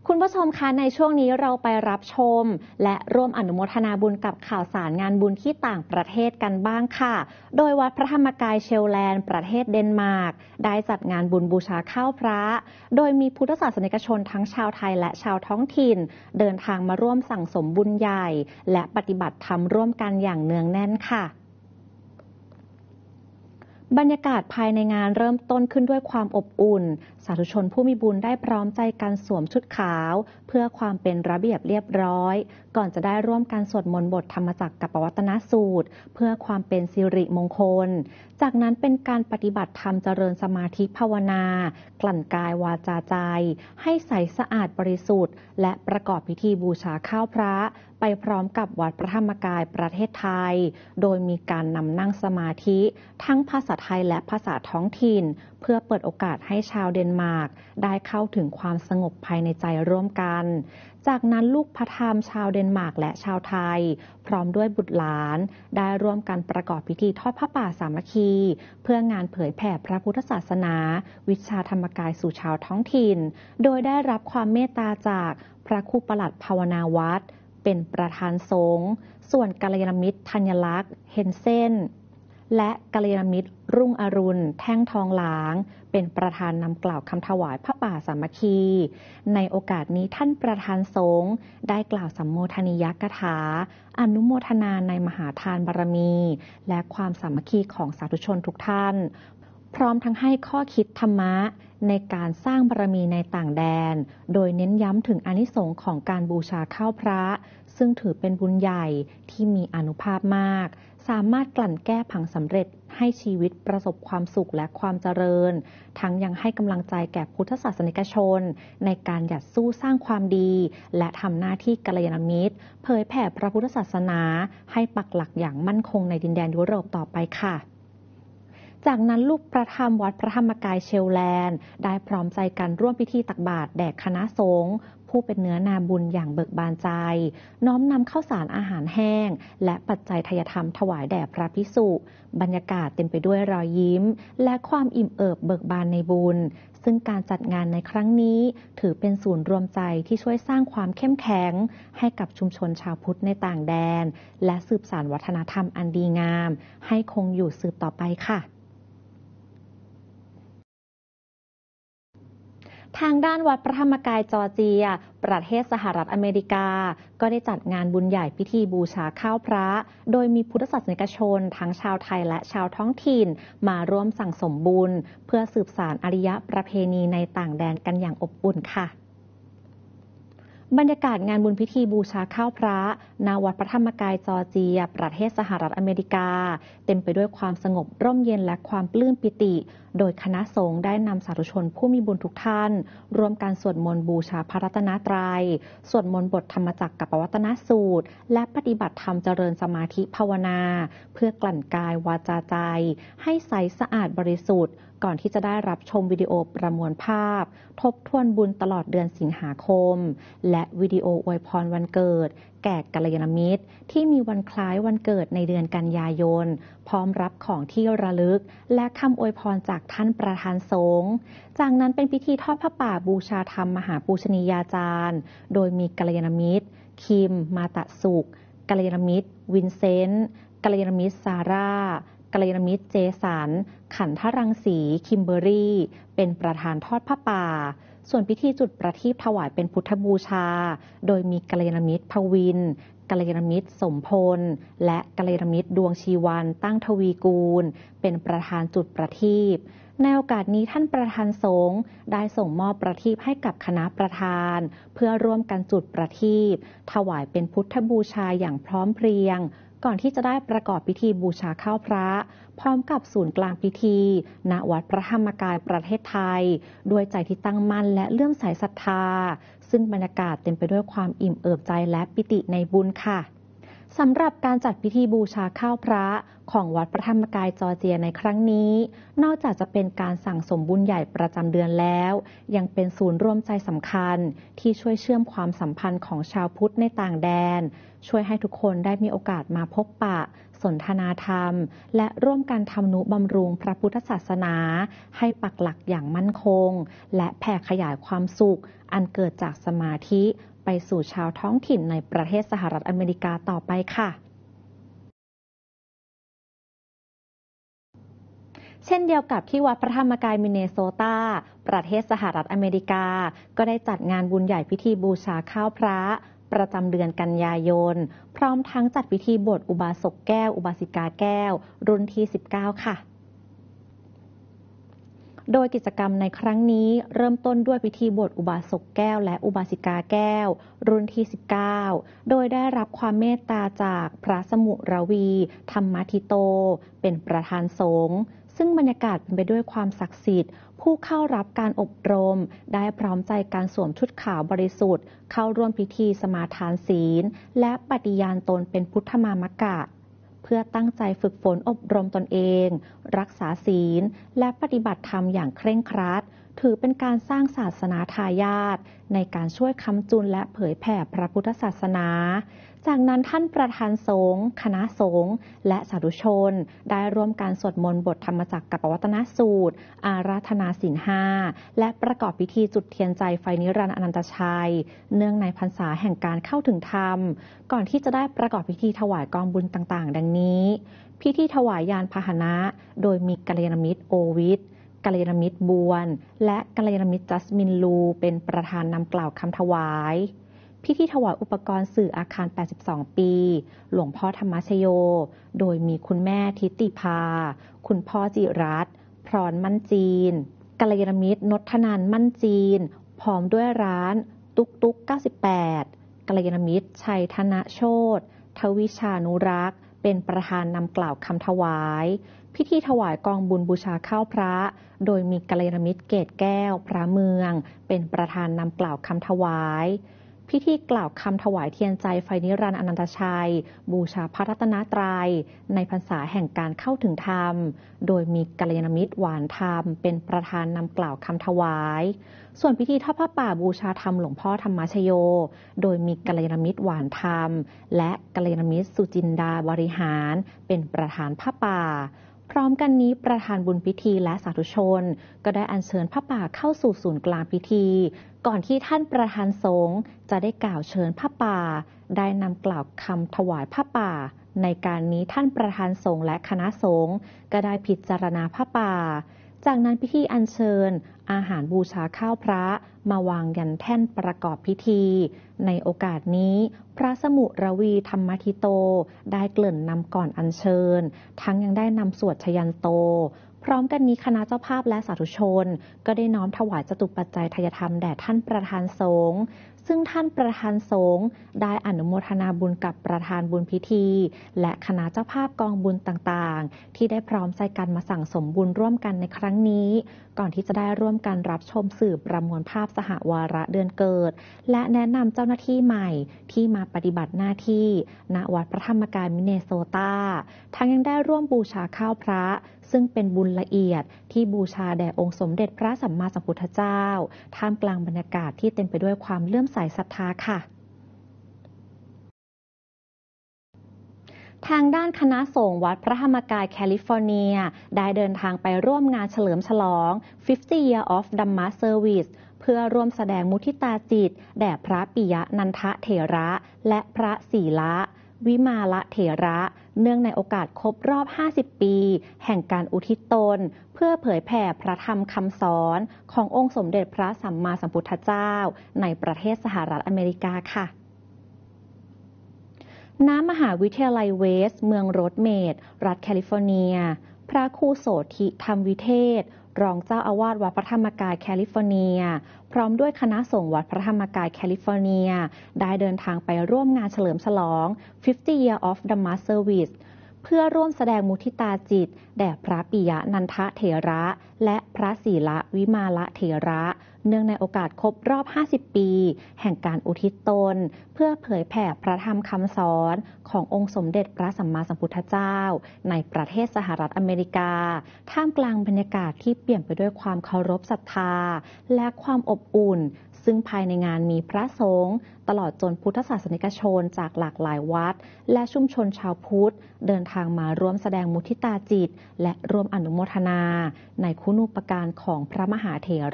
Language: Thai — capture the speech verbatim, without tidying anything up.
คุณผู้ชมคะในช่วงนี้เราไปรับชมและร่วมอนุโมทนาบุญกับข่าวสารงานบุญที่ต่างประเทศกันบ้างค่ะโดยวัดพระธรรมกายเชลแลนด์ประเทศเดนมาร์กได้จัดงานบุญบูชาข้าวพระโดยมีพุทธศาสนิกชนทั้งชาวไทยและชาวท้องถิ่นเดินทางมาร่วมสั่งสมบุญใหญ่และปฏิบัติธรรมร่วมกันอย่างเนืองแน่นค่ะบรรยากาศภายในงานเริ่มต้นขึ้นด้วยความอบอุ่นสาธุชนผู้มีบุญได้พร้อมใจกันสวมชุดขาวเพื่อความเป็นระเบียบเรียบร้อยก่อนจะได้ร่วมกันสวดมนต์บทธรรมจักรกับปวัตตนสูตรเพื่อความเป็นสิริมงคลจากนั้นเป็นการปฏิบัติธรรมเจริญสมาธิภาวนากลั่นกายวาจาใจให้ใสสะอาดบริสุทธิ์และประกอบพิธีบูชาข้าวพระไปพร้อมกับวัดพระธรรมกายประเทศไทยโดยมีการนำนั่งสมาธิทั้งภาษาไทยและภาษาท้องถิ่นเพื่อเปิดโอกาสให้ชาวเดนมาร์กได้เข้าถึงความสงบภายในใจร่วมกันจากนั้นลูกพระธรรมชาวเดนมาร์กและชาวไทยพร้อมด้วยบุตรหลานได้ร่วมกันประกอบพิธีทอดผ้าป่าสามัคคีเพื่องานเผยแผ่พระพุทธศาสนาวิชาธรรมกายสู่ชาวท้องถิ่นโดยได้รับความเมตตาจากพระครูปลัดภาวนาวัดเป็นประธานสงฆ์ส่วนกัลยาณมิตรธัญลักษณ์เฮนเซนและกัลยาณมิตรรุ่งอรุณแท่งทองหลางเป็นประธานนำกล่าวคำถวายพระป่าสามัคคีในโอกาสนี้ท่านประธานสงฆ์ได้กล่าวสัมโมทนียกถาอนุโมทนาในมหาทานบารมีและความสามัคคีของสาธุชนทุกท่านพร้อมทั้งให้ข้อคิดธรรมะในการสร้างบารมีในต่างแดนโดยเน้นย้ำถึงอานิสงส์ของการบูชาข้าวพระซึ่งถือเป็นบุญใหญ่ที่มีอานุภาพมากสามารถกลั่นแก้ผังสำเร็จให้ชีวิตประสบความสุขและความเจริญทั้งยังให้กำลังใจแก่พุทธศาสนิกชนในการหยัดสู้สร้างความดีและทำหน้าที่กัลยาณมิตรเผยแผ่พระพุทธศาสนาให้ปักหลักอย่างมั่นคงในดินแดนยุโรปต่อไปค่ะจากนั้นลูกประธรรมวัดพระธรรมกายเชลแลนด์ได้พร้อมใจกันร่วมพิธีตักบาตรแด่คณะสงฆ์ผู้เป็นเนื้อนาบุญอย่างเบิกบานใจน้อมนำข้าวสารอาหารแห้งและปัจจัยทายธรรมถวายแด่พระภิกษุบรรยากาศเต็มไปด้วยรอยยิ้มและความอิ่มเอิบเบิกบานในบุญซึ่งการจัดงานในครั้งนี้ถือเป็นศูนย์รวมใจที่ช่วยสร้างความเข้มแข็งให้กับชุมชนชาวพุทธในต่างแดนและสืบสานวัฒนธรรมอันดีงามให้คงอยู่สืบต่อไปค่ะทางด้านวัดพระธรรมกายจอร์เจียประเทศสหรัฐอเมริกาก็ได้จัดงานบุญใหญ่พิธีบูชาข้าวพระโดยมีพุทธศาสนิกชนทั้งชาวไทยและชาวท้องถิ่นมาร่วมสั่งสมบุญเพื่อสืบสานอารยประเพณีในต่างแดนกันอย่างอบอุ่นค่ะบรรยากาศงานบุญพิธีบูชาข้าวพระณวัดพระธรรมกายจอร์เจียประเทศสหรัฐอเมริกาเต็มไปด้วยความสงบร่มเย็นและความปลื้มปิติโดยคณะสงฆ์ได้นำสาธุชนผู้มีบุญทุกท่านร่วมกันสวดมนต์บูชาพระรัตนตรัยสวดมนต์บทธรรมจักรกับปวัตตนสูตรและปฏิบัติธรรมเจริญสมาธิภาวนาเพื่อกลั่นกายวาจาใจให้ใสสะอาดบริสุทธิ์ก่อนที่จะได้รับชมวิดีโอประมวลภาพทบทวนบุญตลอดเดือนสิงหาคมและวิดีโออวยพรวันเกิดแก่กัลยาณมิตรที่มีวันคล้ายวันเกิดในเดือนกันยายนพร้อมรับของที่ระลึกและคำอวยพรจากท่านประธานสงฆ์จากนั้นเป็นพิธีทอดผ้าป่าบูชาธรรมมหาปูชนียาจารย์โดยมีกัลยาณมิตรคิมมาตะสุขกัลยาณมิตรวินเซนต์กัลยาณมิตรซาร่ากัลยาณมิตรเจสันขันธรังสีคิมเบอรี่เป็นประธานทอดผ้าป่าส่วนพิธีจุดประทีปถวายเป็นพุทธบูชาโดยมีกัลยาณมิตรภวินกัลยาณมิตรสมพลและกัลยาณมิตรดวงชีวันตั้งทวีกูลเป็นประธานจุดประทีปในโอกาสนี้ท่านประธานสงฆ์ได้ส่งมอบประทีปให้กับคณะประธานเพื่อร่วมกันจุดประทีปถวายเป็นพุทธบูชาอย่างพร้อมเพรียงก่อนที่จะได้ประกอบพิธีบูชาข้าวพระพร้อมกับศูนย์กลางพิธีณวัดพระธรรมกายประเทศไทยด้วยใจที่ตั้งมั่นและเลื่อมใสศรัทธาซึ่งบรรยากาศเต็มไปด้วยความอิ่มเอิบใจและปิติในบุญค่ะสำหรับการจัดพิธีบูชาข้าวพระของวัดพระธรรมกายจอร์เจียในครั้งนี้นอกจากจะเป็นการสั่งสมบุญใหญ่ประจำเดือนแล้วยังเป็นศูนย์รวมใจสำคัญที่ช่วยเชื่อมความสัมพันธ์ของชาวพุทธในต่างแดนช่วยให้ทุกคนได้มีโอกาสมาพบปะสนทนาธรรมและร่วมกันทำนุบำรุงพระพุทธศาสนาให้ปักหลักอย่างมั่นคงและแผ่ขยายความสุขอันเกิดจากสมาธิไปสู่ชาวท้องถิ่นในประเทศสหรัฐอเมริกาต่อไปค่ะเช่นเดียวกับที่วัดพระธรรมกายมินเนโซตาประเทศสหรัฐอเมริกาก็ได้จัดงานบุญใหญ่พิธีบูชาข้าวพระประจำเดือนกันยายนพร้อมทั้งจัดพิธีบวชอุบาสกแก้วอุบาสิกาแก้วรุ่นที่สิบเก้าค่ะโดยกิจกรรมในครั้งนี้เริ่มต้นด้วยพิธีบวชอุบาสกแก้วและอุบาสิกาแก้วรุ่นที่สิบเก้าโดยได้รับความเมตตาจากพระสมุรวีธรรมทิโตเป็นประธานสงฆ์ซึ่งบรรยากาศเป็นไปด้วยความศักดิ์สิทธิ์ผู้เข้ารับการอบรมได้พร้อมใจการสวมชุดขาวบริสุทธิ์เข้าร่วมพิธีสมาทานศีลและปฏิญาณตนเป็นพุทธมามกะเพื่อตั้งใจฝึกฝนอบรมตนเองรักษาศีลและปฏิบัติธรรมอย่างเคร่งครัดถือเป็นการสร้างศาสนาทายาทในการช่วยค้ำจุนและเผยแผ่พระพุทธศาสนาจากนั้นท่านประธานสงฆ์คณะสงฆ์และสาธุชนได้ร่วมการสวดมนต์บทธรรมจักรกับปวัตนสูตรอาราธนาศีลห้าและประกอบพิธีจุดเทียนใจไฟนิรันดร์อนันตชัยเนื่องในพรรษาแห่งการเข้าถึงธรรมก่อนที่จะได้ประกอบพิธีถวายกองบุญต่างๆดังนี้พิธีถวายยานพาหนะโดยมีกัลยาณมิตรโอวิทกัลยาณมิตรบวนและกัลยาณมิตรจัสมินลูเป็นประธานนำกล่าวคำถวายพิธีถวายอุปกรณ์สื่ออาคารแปดสิบสองปีหลวงพ่อธรรมชโยโดยมีคุณแม่ทิติภาคุณพ่อจิรัตน์พรมั่นจีนกัลยาณมิตรนทนันท์มั่นจีนพร้อมด้วยร้านตุ๊กตุ๊กเก้าสิบแปดกัลยาณมิตรชัยธนโชติทวิชานุรักษ์เป็นประธานนำกล่าวคำถวายพิธีถวายกองบุญบูชาข้าวพระโดยมีกัลยาณมิตรเกตแก้วพระเมืองเป็นประธานนำกล่าวคำถวายพิธีกล่าวคำถวายเทียนใจไฟนิรันดร์อนันตชัยบูชาพระรัตนตรัยในพรรษาแห่งการเข้าถึงธรรมโดยมีกัลยาณมิตรหวานธรรมเป็นประธานนำกล่าวคำถวายส่วนพิธีทอดผ้าป่าบูชาธรรมหลวงพ่อธรรมชโยโดยมีกัลยาณมิตรหวานธรรมและกัลยาณมิตรสุจินดาบริหารเป็นประธานผ้าป่าพร้อมกันนี้ประธานบุญพิธีและสาธุชนก็ได้อัญเชิญผ้าป่าเข้าสู่ศูนย์กลางพิธีก่อนที่ท่านประธานสงฆ์จะได้กล่าวเชิญผ้าป่าได้นำกล่าวคำถวายผ้าป่าในการนี้ท่านประธานสงฆ์และคณะสงฆ์ก็ได้พิจารณาผ้าป่าจากนั้นพิธีอัญเชิญอาหารบูชาข้าวพระมาวางยันแท่นประกอบพิธีในโอกาสนี้พระสมุรวีธรรมทิโตได้เกริ่นนำก่อนอัญเชิญทั้งยังได้นำสวดชยันโตพร้อมกันนี้คณะเจ้าภาพและสาธุชนก็ได้น้อมถวายจตุปัจจัยทายธรรมแด่ท่านประธานสงฆ์ซึ่งท่านประธานสงฆ์ได้อนุโมทนาบุญกับประธานบุญพิธีและคณะเจ้าภาพกองบุญต่างๆที่ได้พร้อมใจกันมาสั่งสมบุญร่วมกันในครั้งนี้ก่อนที่จะได้ร่วมกันรับชมสื่อประมวลภาพสหวาระเดือนเกิดและแนะนำเจ้าหน้าที่ใหม่ที่มาปฏิบัติหน้าที่ณวัดพระธรรมกายมินเนโซตาทั้งยังได้ร่วมบูชาข้าวพระซึ่งเป็นบุญละเอียดที่บูชาแด่องค์สมเด็จพระสัมมาสัมพุทธเจ้าท่ามกลางบรรยากาศที่เต็มไปด้วยความเลื่อมใสศรัทธาค่ะทางด้านคณะสงฆ์วัดพระธรรมกายแคลิฟอร์เนียได้เดินทางไปร่วมงานเฉลิมฉลอง ห้าสิบ year of Dhamma Service เพื่อร่วมแสดงมุทิตาจิตแด่พระปิยะนันทเถระและพระศีละวิมาละเถระเนื่องในโอกาสครบรอบ ห้าสิบ ปีแห่งการอุทิศตนเพื่อเผยแผ่พระธรรมคำสอนขององค์สมเด็จพระสัมมาสัมพุทธเจ้าในประเทศสหรัฐอเมริกาค่ะณมหาวิทยาลัยเวสต์เมืองโรดเมดรัฐแคลิฟอร์เนียพระครูโสธิธรรมวิเทศรองเจ้าอาวาสวัดพระธรรมกายแคลิฟอร์เนียพร้อมด้วยคณะสงฆ์วัดพระธรรมกายแคลิฟอร์เนียได้เดินทางไปร่วมงานเฉลิมฉลอง ห้าสิบ year of Dhamma Service เพื่อร่วมแสดงมุทิตาจิตแด่พระปิยะนันทเถระและพระศีละวิมาละเถระเนื่องในโอกาสครบรอบ ห้าสิบ ปี แห่งการอุทิศตนเพื่อเผยแผ่พระธรรมคำสอนขององค์สมเด็จพระสัมมาสัมพุทธเจ้าในประเทศสหรัฐอเมริกาท่ามกลางบรรยากาศที่เปี่ยมไปด้วยความเคารพศรัทธาและความอบอุ่นซึ่งภายในงานมีพระสงฆ์ตลอดจนพุทธศาสนิกชนจากหลากหลายวัดและชุมชนชาวพุทธเดินทางมาร่วมแสดงมุทิตาจิตและร่วมอนุโมทนาในคุณูปการของพระมหาเถ